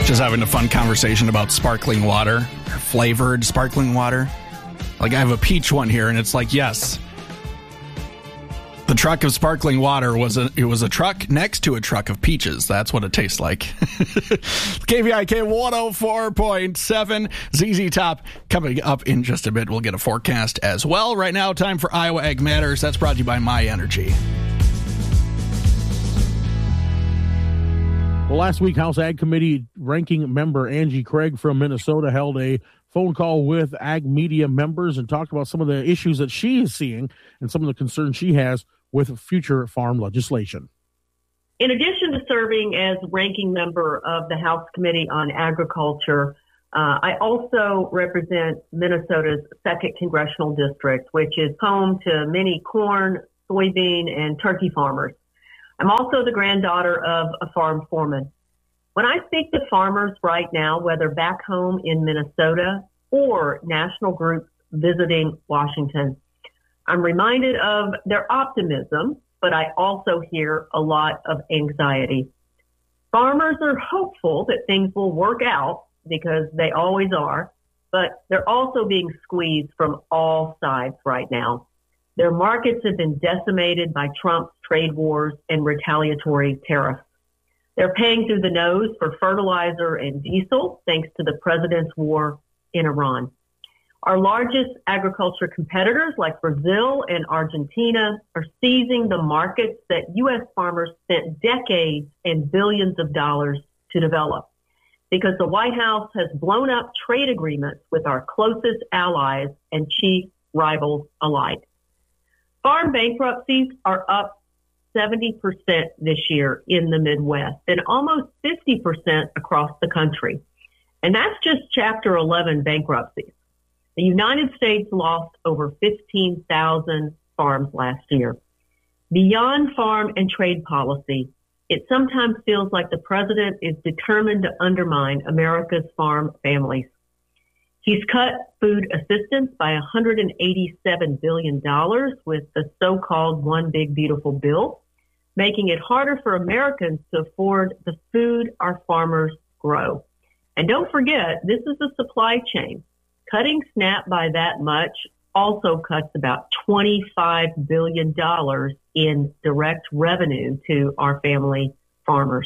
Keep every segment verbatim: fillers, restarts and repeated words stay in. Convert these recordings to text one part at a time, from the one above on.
Just having a fun conversation about sparkling water, or flavored sparkling water. Like, I have a peach one here, and it's like, yes, the truck of sparkling water was a it was a truck next to a truck of peaches. That's what it tastes like. K V I K one oh four point seven, Z Z Top coming up in just a bit. We'll get a forecast as well. Right now, time for Iowa Ag Matters. That's brought to you by My Energy. Well, last week, House Ag Committee ranking member Angie Craig from Minnesota held a phone call with ag media members and talked about some of the issues that she is seeing and some of the concerns she has with future farm legislation. In addition to serving as ranking member of the House Committee on Agriculture, uh, I also represent Minnesota's second congressional district, which is home to many corn, soybean, and turkey farmers. I'm also the granddaughter of a farm foreman. When I speak to farmers right now, whether back home in Minnesota or national groups visiting Washington, I'm reminded of their optimism, but I also hear a lot of anxiety. Farmers are hopeful that things will work out because they always are, but they're also being squeezed from all sides right now. Their markets have been decimated by Trump's trade wars and retaliatory tariffs. They're paying through the nose for fertilizer and diesel thanks to the president's war in Iran. Our largest agriculture competitors like Brazil and Argentina are seizing the markets that U S farmers spent decades and billions of dollars to develop because the White House has blown up trade agreements with our closest allies and chief rivals alike. Farm bankruptcies are up seventy percent this year in the Midwest and almost fifty percent across the country. And that's just Chapter eleven bankruptcies. The United States lost over fifteen thousand farms last year. Beyond farm and trade policy, it sometimes feels like the president is determined to undermine America's farm families. He's cut food assistance by one hundred eighty-seven billion dollars with the so-called One Big Beautiful Bill, making it harder for Americans to afford the food our farmers grow. And don't forget, this is a supply chain. Cutting SNAP by that much also cuts about twenty-five billion dollars in direct revenue to our family farmers.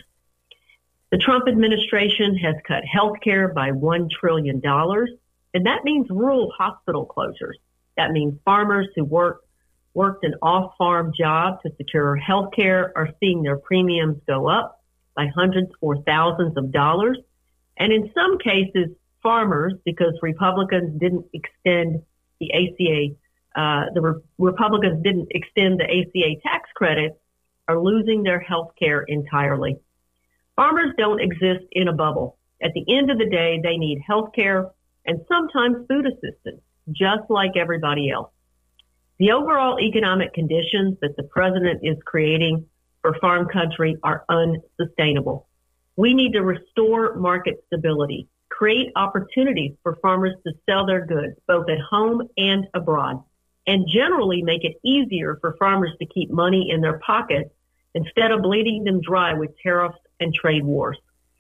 The Trump administration has cut health care by one trillion dollars. And that means rural hospital closures. That means farmers who work, worked an off-farm job to secure health care are seeing their premiums go up by hundreds or thousands of dollars. And in some cases, farmers, because Republicans didn't extend the A C A, uh, the Re- Republicans didn't extend the A C A tax credit, are losing their health care entirely. Farmers don't exist in a bubble. At the end of the day, they need health care and sometimes food assistance, just like everybody else. The overall economic conditions that the president is creating for farm country are unsustainable. We need to restore market stability, create opportunities for farmers to sell their goods, both at home and abroad, and generally make it easier for farmers to keep money in their pockets instead of bleeding them dry with tariffs and trade wars.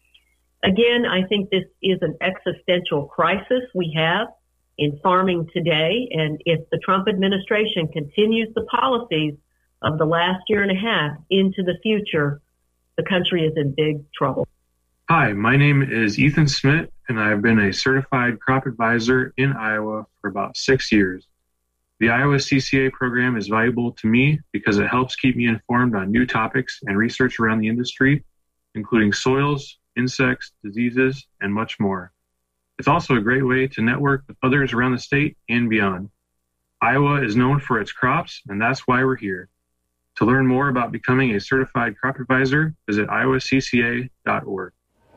Again, I think this is an existential crisis we have in farming today. And if the Trump administration continues the policies of the last year and a half into the future, the country is in big trouble. Hi, my name is Ethan Smith, and I've been a certified crop advisor in Iowa for about six years. The Iowa C C A program is valuable to me because it helps keep me informed on new topics and research around the industry, including soils, insects, diseases, and much more. It's also a great way to network with others around the state and beyond. Iowa is known for its crops, and that's why we're here. To learn more about becoming a certified crop advisor, visit iowa c c a dot org.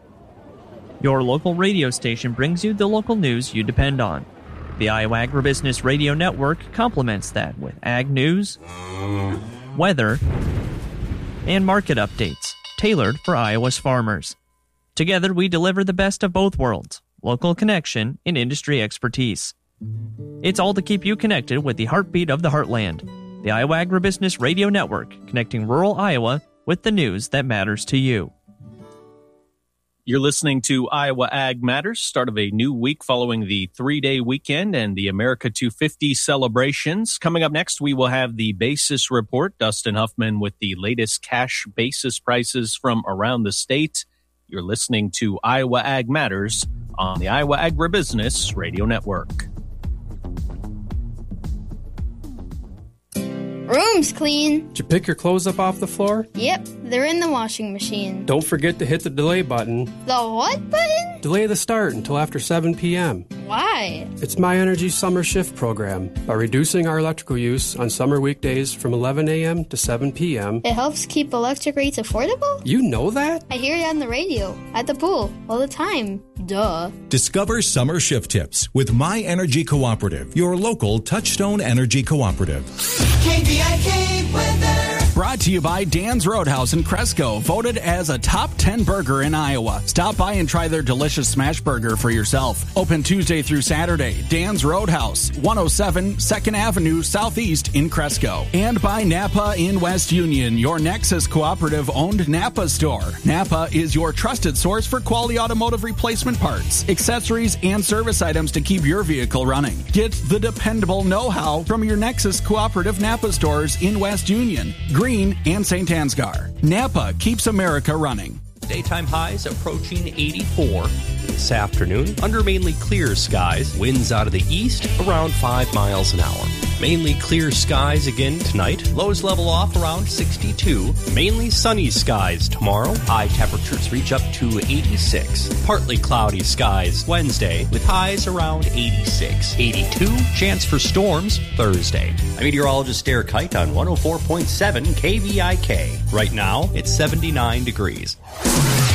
Your local radio station brings you the local news you depend on. The Iowa Agribusiness Radio Network complements that with ag news, weather, and market updates tailored for Iowa's farmers. Together, we deliver the best of both worlds, local connection and industry expertise. It's all to keep you connected with the heartbeat of the heartland. The Iowa Agribusiness Radio Network, connecting rural Iowa with the news that matters to you. You're listening to Iowa Ag Matters, start of a new week following the three-day weekend and the America two fifty celebrations. Coming up next, we will have the Basis Report. Dustin Huffman with the latest cash basis prices from around the state. You're listening to Iowa Ag Matters on the Iowa Agribusiness Radio Network. Room's clean. Did you pick your clothes up off the floor? Yep, they're in the washing machine. Don't forget to hit the delay button. The what button? Delay the start until after seven p.m. Why? It's My Energy Summer Shift program. By reducing our electrical use on summer weekdays from eleven a.m. to seven p.m. It helps keep electric rates affordable? You know that? I hear it on the radio, at the pool, all the time. Duh. Discover summer shift tips with My Energy Cooperative, your local Touchstone Energy Cooperative. K V I K weather. Brought to you by Dan's Roadhouse in Cresco, voted as a top ten burger in Iowa. Stop by and try their delicious smash burger for yourself. Open Tuesday through Saturday. Dan's Roadhouse, one oh seven second Avenue Southeast in Cresco. And by Napa in West Union, your Nexus Cooperative owned Napa store. Napa is your trusted source for quality automotive replacement parts, accessories, and service items to keep your vehicle running. Get the dependable know-how from your Nexus Cooperative Napa stores in West Union, Green, and Saint Ansgar. Napa keeps America running. Daytime highs approaching eighty-four. This afternoon, under mainly clear skies, winds out of the east around five miles an hour. Mainly clear skies again tonight. Lows level off around sixty-two. Mainly sunny skies tomorrow. High temperatures reach up to eighty-six. Partly cloudy skies Wednesday with highs around eighty-six. eighty-two. Chance for storms Thursday. I'm meteorologist Derek Kite on one oh four point seven K V I K. Right now, it's seventy-nine degrees.